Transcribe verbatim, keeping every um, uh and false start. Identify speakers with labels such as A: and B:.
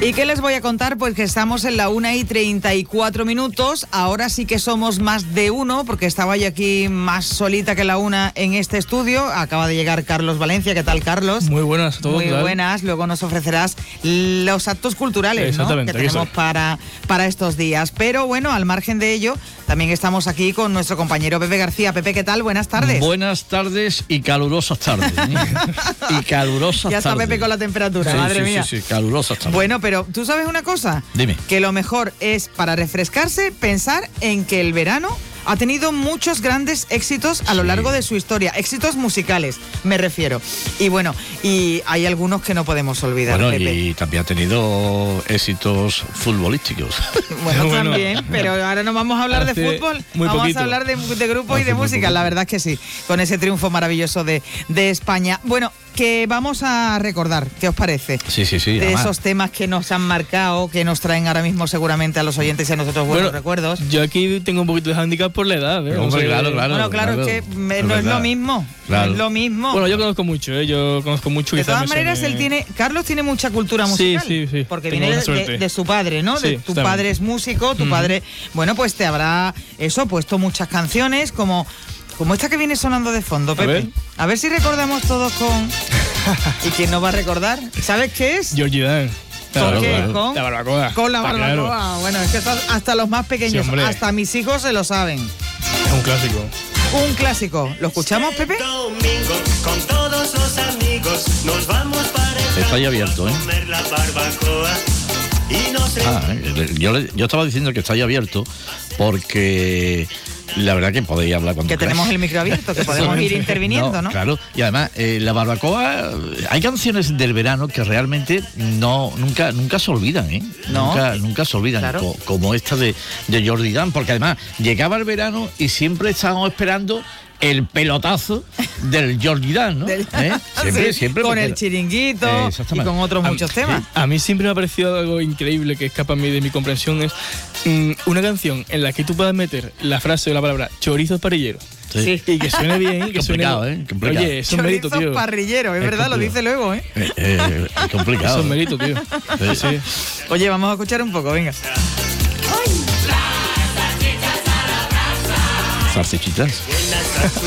A: ¿Y qué les voy a contar? Pues que estamos en la una y treinta y cuatro minutos. Ahora sí que somos más de uno, porque estaba yo aquí más solita que la una en este estudio. Acaba de llegar Carlos Valencia. ¿Qué tal, Carlos?
B: Muy buenas a todos.
A: Muy
B: claro.
A: buenas. Luego nos ofrecerás los actos culturales, ¿no?, que tenemos para, para estos días. Pero bueno, al margen de ello, también estamos aquí con nuestro compañero Pepe García. Pepe, ¿qué tal? Buenas tardes.
C: Buenas tardes y calurosas tardes. ¿eh? y calurosas
A: ya está
C: tardes.
A: Pepe con la temperatura,
C: sí,
A: madre
C: sí,
A: mía.
C: Sí, sí, calurosas tardes.
A: Bueno, pero ¿tú sabes una cosa?
C: Dime.
A: Que lo mejor es, para refrescarse, pensar en que el verano ha tenido muchos grandes éxitos a lo
C: Sí.
A: largo de su historia, éxitos musicales, me refiero. Y bueno, y hay algunos que no podemos olvidar,
C: Bueno,
A: Pepe.
C: y también ha tenido éxitos futbolísticos.
A: Bueno,
B: Bueno.
A: también, pero ahora no vamos a hablar de
B: Hace
A: fútbol,
B: muy
A: vamos
B: poquito.
A: a hablar de, de grupo y
C: Hace
A: de
C: muy
A: música,
C: poquito.
A: la verdad es que sí, con ese triunfo maravilloso de, de España. Bueno, que vamos a recordar, ¿qué os parece?
C: Sí, sí, sí.
A: De
C: además.
A: esos temas que nos han marcado, que nos traen ahora mismo seguramente a los oyentes y a nosotros buenos
B: Bueno,
A: recuerdos.
B: Yo aquí tengo un poquito de handicap por la edad, ¿eh?
C: Hombre,
B: O sea,
C: claro, claro.
A: Bueno, claro, es que me- no es lo mismo,
C: Claro.
A: no es lo mismo.
B: Bueno, yo conozco mucho, ¿eh? Yo conozco mucho.
A: De
B: quizás
A: todas
B: me
A: maneras,
B: suene-
A: él tiene, Carlos tiene mucha cultura
B: Sí,
A: musical.
B: sí, sí.
A: Porque
B: Tengo
A: viene
B: esa
A: de,
B: suerte.
A: de- de su padre, ¿no?
B: Sí,
A: de, tu
B: totalmente.
A: padre es músico, tu
B: Ujú.
A: padre, bueno, pues te habrá, eso, puesto muchas canciones, como, como esta que viene sonando de fondo, Pepe.
B: ver.
A: A ver si recordamos todos con... ¿Y quién nos va a recordar? ¿Sabes qué es?
B: Georgie Dan.
A: ¿Con
C: Claro,
A: qué?
C: claro.
A: ¿Con?
B: La barbacoa.
A: Con la
B: Está
A: barbacoa.
B: claro.
A: Bueno, es que hasta, hasta los más pequeños,
B: Sí, hombre.
A: hasta mis hijos se lo saben.
B: Es un clásico.
A: Un clásico. ¿Lo escuchamos, Pepe?
D: Domingo, con todos los amigos, nos vamos para el
C: Está ahí abierto, ¿eh?
D: comer la barbacoa y nos
C: Ah, eh, yo, le- yo estaba diciendo que está ahí abierto porque la verdad que podéis hablar cuando
A: Que tenemos
C: queráis.
A: el micro abierto, que podemos ir interviniendo, ¿no?
C: Claro, y además eh, la barbacoa, hay canciones del verano que realmente no nunca nunca se olvidan, ¿eh?
A: No.
C: Nunca, nunca se olvidan,
A: Claro.
C: co- como esta de, de Jordi Dan, porque además llegaba el verano y siempre estábamos esperando el pelotazo del Jordi Dan, ¿no?
A: Del-
C: ¿Eh? Siempre,
A: Sí,
C: siempre.
A: con
C: porque-
A: el chiringuito
C: Eh,
A: y
C: exactamente.
A: con otros
B: A-
A: muchos temas.
B: A mí siempre me ha parecido algo increíble que escapa a mí de mi comprensión es mm, una canción en la que tú puedas meter la frase o la palabra chorizo parrillero
C: Sí.
B: y que suene bien, que suene...
C: Complicado, ¿eh? Complicado.
B: Oye, eso es mérito,
A: Chorizos
B: tío.
A: parrilleros, es,
C: Es
A: verdad, lo
C: complicado.
A: dice luego, ¿eh?
C: Eh, eh, es complicado.
B: Eso es mérito, tío.
C: Sí.
B: Sí.
A: Oye, vamos a escuchar un poco, venga.
C: Salchichitas.